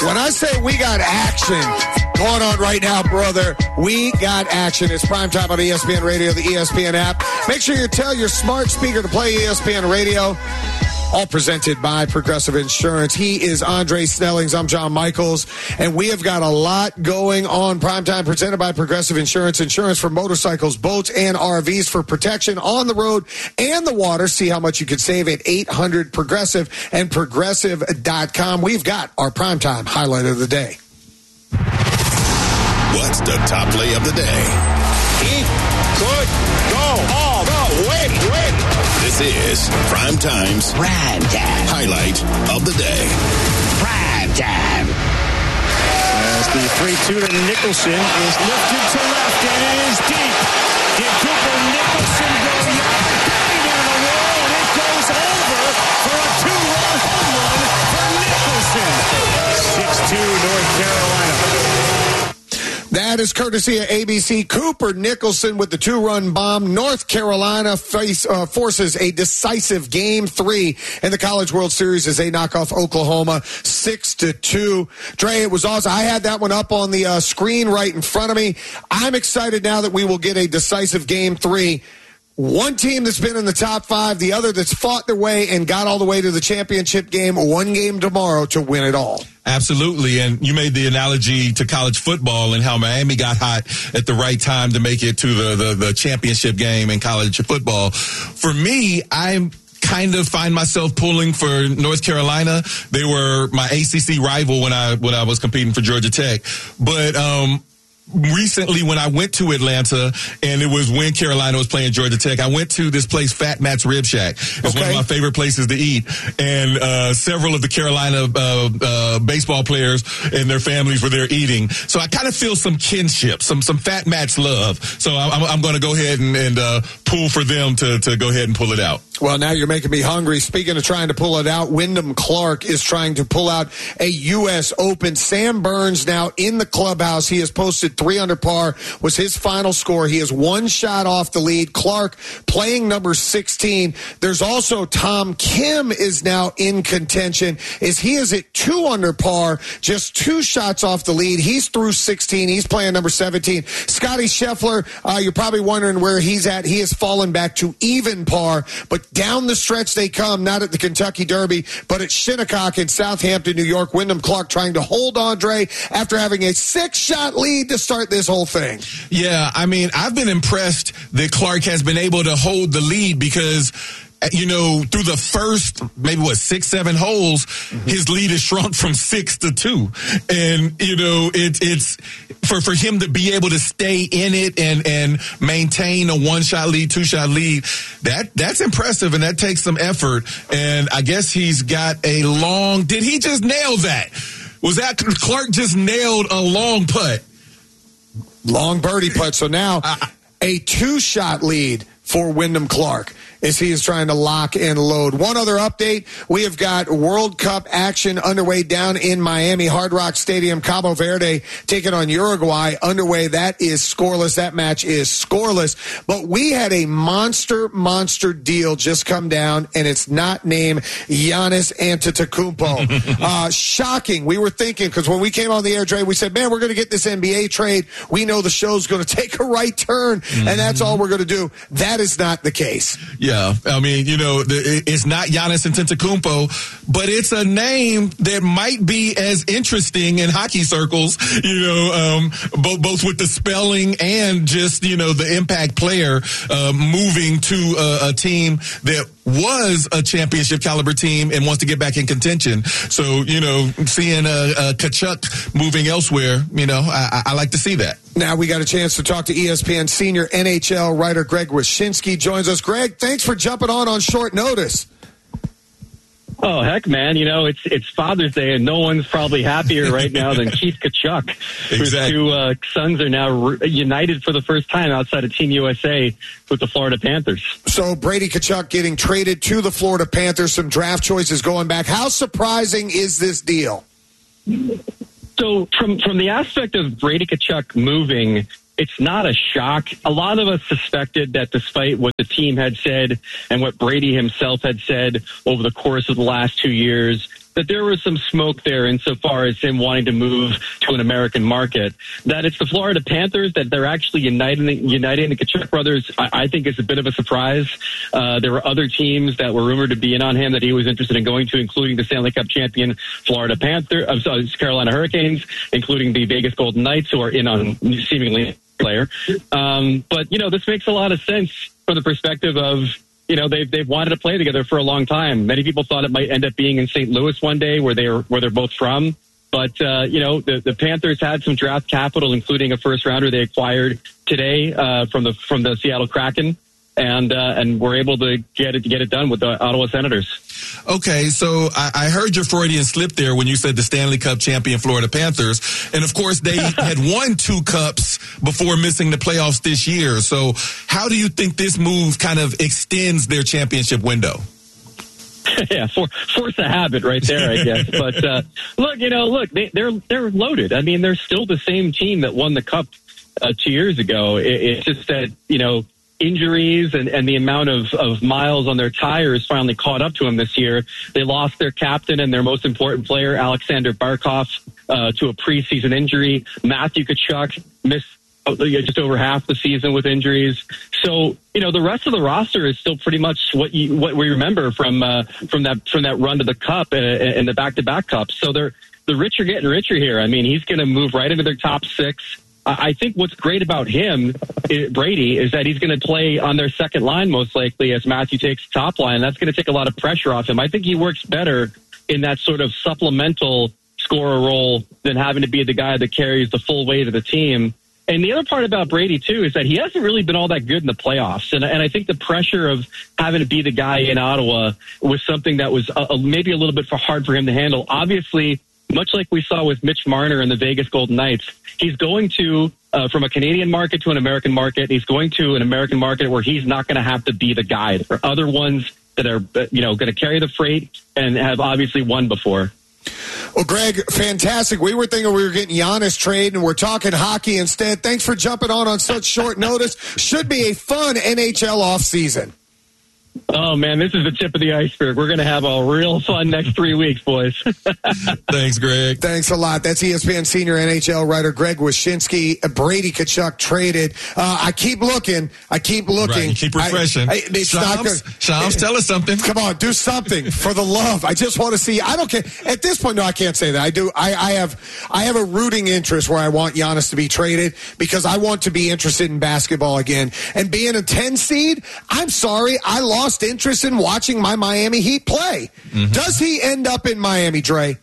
When I say we got action going on right now, brother, we got action. It's primetime on ESPN Radio, the ESPN app. Make sure you tell your smart speaker to play ESPN Radio. All presented by Progressive Insurance. He is Andre Snellings. I'm John Michaels. And we have got a lot going on. Primetime presented by Progressive Insurance. Insurance for motorcycles, boats, and RVs for protection on the road and the water. See how much you could save at 800-PROGRESSIVE and Progressive.com. We've got our primetime highlight of the day. What's the top play of the day? He could go all the way. This is Primetime's highlight of the day. Primetime. As the 3-2 to Nicholson is lifted to left and it is deep. Did Cooper Nicholson go yard? Bang into the wall and it goes over for a 2-run home run for Nicholson. 6-2 North Carolina. That is courtesy of ABC. Cooper Nicholson with the 2-run bomb. North Carolina forces a decisive Game 3 in the College World Series as they knock off Oklahoma 6-2. Dre, it was awesome. I had that one up on the screen right in front of me. I'm excited now that we will get a decisive Game 3. One team that's been in the top 5, the other that's fought their way and got all the way to the championship game, one game tomorrow to win it all. Absolutely. And you made the analogy to college football and how Miami got hot at the right time to make it to the championship game in college football. For me, I kind of find myself pulling for North Carolina. They were my ACC rival when I was competing for Georgia Tech. But, recently, when I went to Atlanta, and it was when Carolina was playing Georgia Tech, I went to this place, Fat Matt's Rib Shack. It's one of my favorite places to eat. And several of the Carolina baseball players and their families were there eating. So I kind of feel some kinship, some Fat Matt's love. So I'm going to go ahead and pull for them to go ahead and pull it out. Well, now you're making me hungry. Speaking of trying to pull it out, Wyndham Clark is trying to pull out a U.S. Open. Sam Burns now in the clubhouse. He has posted 3 under par was his final score. He is 1 shot off the lead. Clark playing number 16. There's also Tom Kim is now in contention as he is at 2 under par, just 2 shots off the lead. He's through 16. He's playing number 17. Scotty Scheffler, you're probably wondering where he's at. He has fallen back to even par, but down the stretch they come, not at the Kentucky Derby, but at Shinnecock in Southampton, New York. Wyndham Clark trying to hold Andre after having a 6-shot lead to start this whole thing. Yeah, I mean, I've been impressed that Clark has been able to hold the lead because, you know, through the first, maybe 6-7 holes, his lead has shrunk from 6 to 2. And, you know, it's for him to be able to stay in it and maintain a 1-shot lead, 2-shot lead, that's impressive, and that takes some effort. And I guess he's got a long, did he just nail that? Was that Clark just nailed a long putt? Long birdie putt. So now a 2-shot lead for Wyndham Clark as he is trying to lock and load. One other update, we have got World Cup action underway down in Miami, Hard Rock Stadium. Cabo Verde taking on Uruguay underway. That is scoreless. That match is scoreless. But we had a monster deal just come down, and it's not named Giannis Antetokounmpo. Shocking. We were thinking, because when we came on the air, Dre, we said, man, we're going to get this NBA trade. We know the show's going to take a right turn, and that's all we're going to do. That is not the case. Yeah, I mean, you know, it's not Giannis Antetokounmpo, but it's a name that might be as interesting in hockey circles, you know, both with the spelling and just, you know, the impact player moving to a team that was a championship caliber team and wants to get back in contention. So, you know, seeing Tkachuk moving elsewhere, you know, I like to see that. Now we got a chance to talk to ESPN senior NHL writer Greg Wyshynski joins us. Greg, thanks for jumping on short notice. Oh, heck, man. You know, it's Father's Day, and no one's probably happier right now than Keith Tkachuk, whose 2 sons are now united for the first time outside of Team USA with the Florida Panthers. So Brady Tkachuk getting traded to the Florida Panthers, some draft choices going back. How surprising is this deal? So from the aspect of Brady Tkachuk moving, it's not a shock. A lot of us suspected that despite what the team had said and what Brady himself had said over the course of the last 2 years, that there was some smoke there insofar as him wanting to move to an American market. That it's the Florida Panthers, that they're actually uniting the Tkachuk brothers, I think is a bit of a surprise. There were other teams that were rumored to be in on him that he was interested in going to, including the Stanley Cup champion Carolina Hurricanes, including the Vegas Golden Knights, who are in on seemingly player. But, this makes a lot of sense from the perspective of, they've wanted to play together for a long time. Many people thought it might end up being in St. Louis one day, where they're both from. But the Panthers had some draft capital, including a first rounder they acquired today from the Seattle Kraken, and were able to get it done with the Ottawa Senators. Okay, so I heard your Freudian slip there when you said the Stanley Cup champion Florida Panthers. And, of course, they had won 2 cups before missing the playoffs this year. So how do you think this move kind of extends their championship window? Yeah, force a habit right there, I guess. But, they're loaded. I mean, they're still the same team that won the cup 2 years ago. It's just that, injuries and the amount of miles on their tires finally caught up to them this year. They lost their captain and their most important player, Alexander Barkov, to a preseason injury. Matthew Tkachuk missed just over half the season with injuries. So, the rest of the roster is still pretty much what we remember from that run to the cup and the back-to-back cups. So the rich are getting richer here. I mean, he's going to move right into their top 6. I think what's great about him, Brady, is that he's going to play on their second line most likely as Matthew takes the top line. That's going to take a lot of pressure off him. I think he works better in that sort of supplemental scorer role than having to be the guy that carries the full weight of the team. And the other part about Brady, too, is that he hasn't really been all that good in the playoffs. And I think the pressure of having to be the guy in Ottawa was something that was maybe a little bit hard for him to handle. Obviously, much like we saw with Mitch Marner and the Vegas Golden Knights, he's going to, from a Canadian market to an American market, he's going to an American market where he's not going to have to be the guy. There are other ones that are, going to carry the freight and have obviously won before. Well, Greg, fantastic. We were thinking we were getting Giannis trade, and we're talking hockey instead. Thanks for jumping on such short notice. Should be a fun NHL offseason. Oh, man, this is the tip of the iceberg. We're going to have a real fun next 3 weeks, boys. Thanks, Greg. Thanks a lot. That's ESPN senior NHL writer Greg Wyshynski. Brady Tkachuk traded. I keep looking. Right, keep refreshing. Shams, tell us something. Come on, do something for the love. I just want to see. I don't care. At this point, no, I can't say that. I do. I have a rooting interest where I want Giannis to be traded because I want to be interested in basketball again. And being a 10 seed, I'm sorry, I lost interest in watching my Miami Heat play. Mm-hmm. Does he end up in Miami, Dre?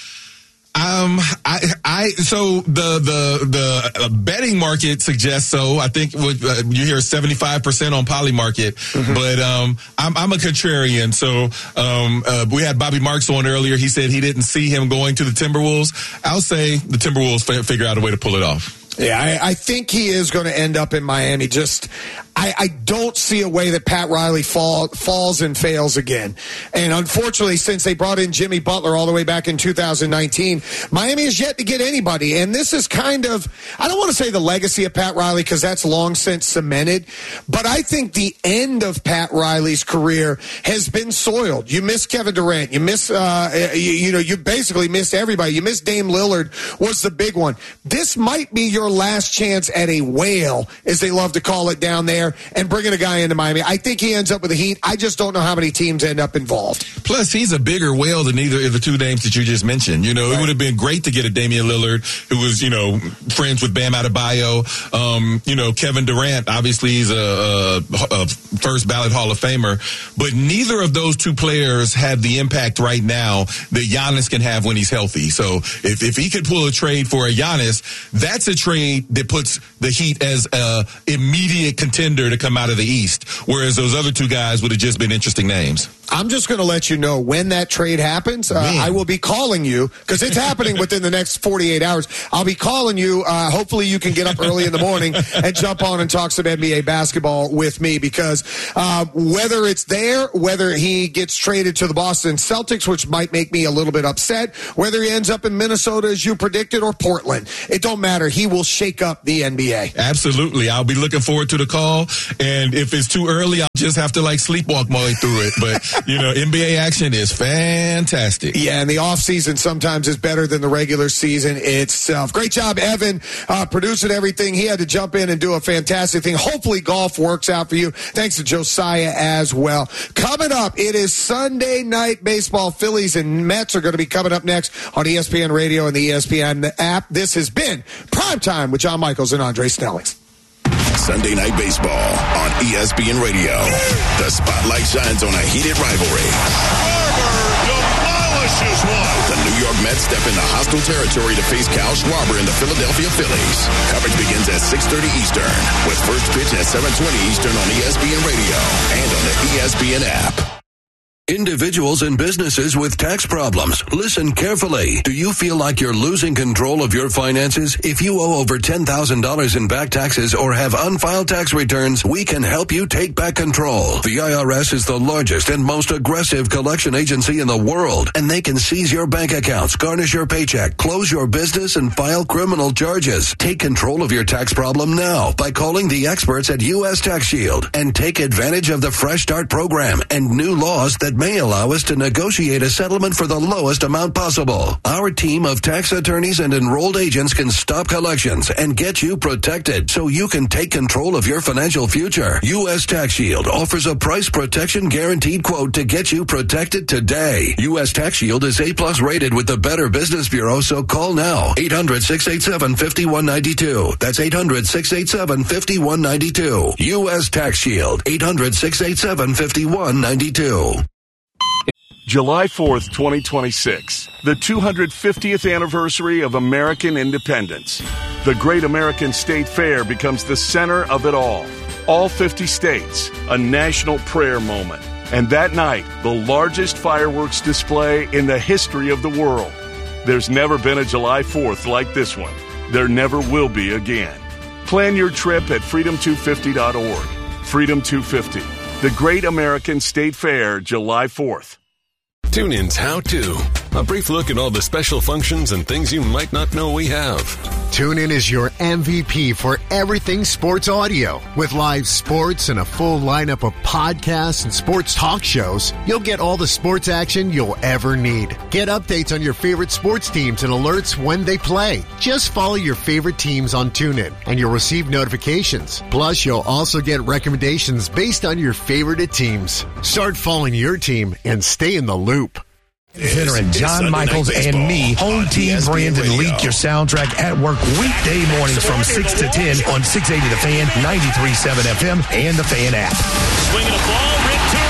So the betting market suggests so. I think you hear 75% on Polymarket, mm-hmm. But I'm a contrarian. So we had Bobby Marks on earlier. He said he didn't see him going to the Timberwolves. I'll say the Timberwolves figure out a way to pull it off. Yeah, I think he is going to end up in Miami. I don't see a way that Pat Riley falls and fails again. And unfortunately, since they brought in Jimmy Butler all the way back in 2019, Miami has yet to get anybody. And this is kind of, I don't want to say the legacy of Pat Riley because that's long since cemented, but I think the end of Pat Riley's career has been soiled. You miss Kevin Durant. You miss, you basically missed everybody. You miss Dame Lillard was the big one. This might be your last chance at a whale, as they love to call it down there, and bringing a guy into Miami. I think he ends up with the Heat. I just don't know how many teams end up involved. Plus, he's a bigger whale than either of the two names that you just mentioned. Right. It would have been great to get a Damian Lillard who was, friends with Bam Adebayo. Kevin Durant, obviously he's a first ballot Hall of Famer, but neither of those two players have the impact right now that Giannis can have when he's healthy. So if he could pull a trade for a Giannis, that's a trade that puts the Heat as a immediate contender to come out of the East, whereas those other two guys would have just been interesting names. I'm just going to let you know when that trade happens. I will be calling you because it's happening within the next 48 hours. I'll be calling you. Hopefully you can get up early in the morning and jump on and talk some NBA basketball with me because whether it's there, whether he gets traded to the Boston Celtics, which might make me a little bit upset, whether he ends up in Minnesota as you predicted or Portland, it don't matter. He will shake up the NBA. Absolutely. I'll be looking forward to the call. And if it's too early, I'll just have to sleepwalk my way through it. But, NBA action is fantastic. Yeah, and the offseason sometimes is better than the regular season itself. Great job, Evan, producing everything. He had to jump in and do a fantastic thing. Hopefully golf works out for you. Thanks to Josiah as well. Coming up, it is Sunday Night Baseball. Phillies and Mets are going to be coming up next on ESPN Radio and the ESPN app. This has been Primetime with John Michaels and Andre Snellings. Sunday Night Baseball on ESPN Radio. The spotlight shines on a heated rivalry. Schwarber demolishes one. The New York Mets step into hostile territory to face Kyle Schwarber and the Philadelphia Phillies. Coverage begins at 6:30 Eastern with first pitch at 7:20 Eastern on ESPN Radio and on the ESPN app. Individuals and businesses with tax problems, listen carefully. Do you feel like you're losing control of your finances? If you owe over $10,000 in back taxes or have unfiled tax returns, we can help you take back control. The IRS is the largest and most aggressive collection agency in the world, and they can seize your bank accounts, garnish your paycheck, close your business, and file criminal charges. Take control of your tax problem now by calling the experts at U.S. Tax Shield and take advantage of the Fresh Start program and new laws that may allow us to negotiate a settlement for the lowest amount possible. Our team of tax attorneys and enrolled agents can stop collections and get you protected so you can take control of your financial future. U.S. Tax Shield offers a price protection guaranteed quote to get you protected today. U.S. Tax Shield is A+ rated with the Better Business Bureau, so call now. 800-687-5192. That's 800-687-5192. U.S. Tax Shield. 800-687-5192. July 4th, 2026, the 250th anniversary of American independence. The Great American State Fair becomes the center of it all. All 50 states, a national prayer moment. And that night, the largest fireworks display in the history of the world. There's never been a July 4th like this one. There never will be again. Plan your trip at freedom250.org. Freedom 250, the Great American State Fair, July 4th. TuneIn's How To. A brief look at all the special functions and things you might not know we have. TuneIn is your MVP for everything sports audio. With live sports and a full lineup of podcasts and sports talk shows, you'll get all the sports action you'll ever need. Get updates on your favorite sports teams and alerts when they play. Just follow your favorite teams on TuneIn, and you'll receive notifications. Plus, you'll also get recommendations based on your favorite teams. Start following your team and stay in the loop. Veteran John Michaels and me, Home Team Brandon leak your soundtrack at work weekday mornings from 6 to 10 on 680 The Fan, 93.7 FM, and the Fan app. Swinging a ball, Rick to